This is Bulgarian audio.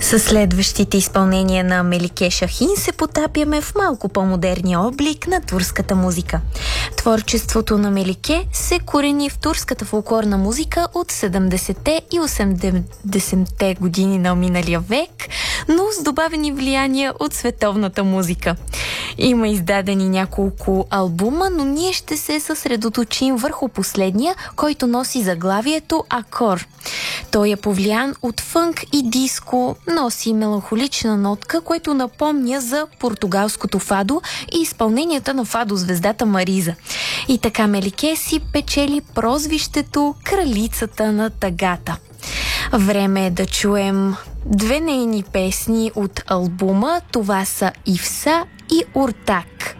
Със следващите изпълнения на Мелике Шахин се потапяме в малко по-модерния облик на турската музика. Творчеството на Мелике се корени в турската фолклорна музика от 70-те и 80-те години на миналия век, но с добавени влияния от световната музика. Има издадени няколко албума, но ние ще се съсредоточим върху последния, който носи заглавието Акор. Той е повлиян от фънк и диско, носи меланхолична нотка, което напомня за португалското фадо и изпълненията на фадо-звездата Мариза. И така Мелике си печели прозвището Кралицата на тъгата. Време е да чуем две нейни песни от албума. Това са Ивса и Ортак.